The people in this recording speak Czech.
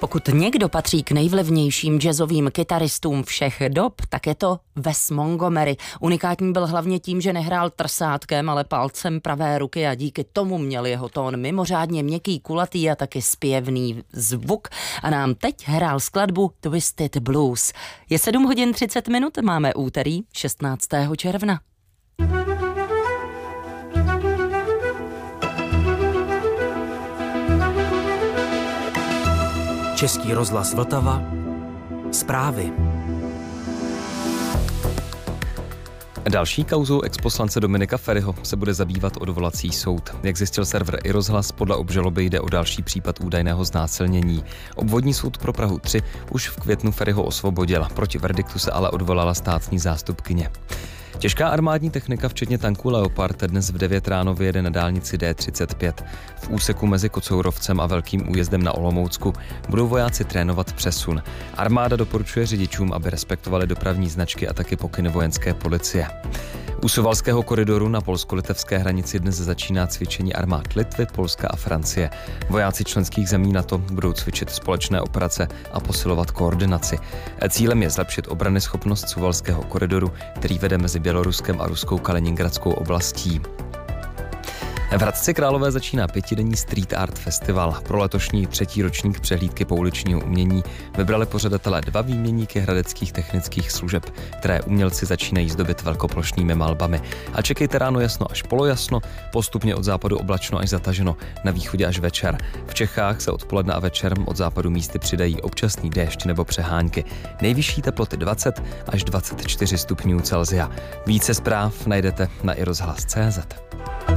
Pokud někdo patří k nejvlivnějším jazzovým kytaristům všech dob, tak je to Wes Montgomery. Unikátní byl hlavně tím, že nehrál trsátkem, ale palcem pravé ruky a díky tomu měl jeho tón mimořádně měkký, kulatý a taky zpěvný zvuk. A nám teď hrál skladbu Twisted Blues. Je 7 hodin 30 minut, máme úterý 16. června. Český rozhlas Vltava. Zprávy. Další kauzou exposlance Dominika Feriho se bude zabývat odvolací soud. Jak zjistil server iRozhlas, podle obžaloby jde o další případ údajného znásilnění. Obvodní soud pro Prahu 3 už v květnu Feriho osvobodil. Proti verdiktu se ale odvolala státní zástupkyně. Těžká armádní technika, včetně tanků Leopard, dnes v 9 ráno vyjede na dálnici D35. V úseku mezi Kocourovcem a Velkým Újezdem na Olomoucku budou vojáci trénovat přesun. Armáda doporučuje řidičům, aby respektovali dopravní značky a taky pokyny vojenské policie. U Suwalského koridoru na polsko-litevské hranici dnes začíná cvičení armád Litvy, Polska a Francie. Vojáci členských zemí NATO budou cvičit společné operace a posilovat koordinaci. Cílem je zlepšit obranyschopnost Suwalského koridoru, který vede mezi Běloruskem a ruskou Kaliningradskou oblastí. V Hradci Králové začíná 5denní Street Art Festival. Pro letošní 3. ročník přehlídky pouličního umění vybrali pořadatelé 2 výměníky hradeckých technických služeb, které umělci začínají zdobit velkoplošnými malbami. A čekejte ráno jasno až polojasno, postupně od západu oblačno až zataženo, na východě až večer. V Čechách se odpoledne a večer od západu místy přidají občasný déšť nebo přehánky. Nejvyšší teploty 20 až 24 stupňů Celsia. Více zpráv najdete na iRozhlas.cz.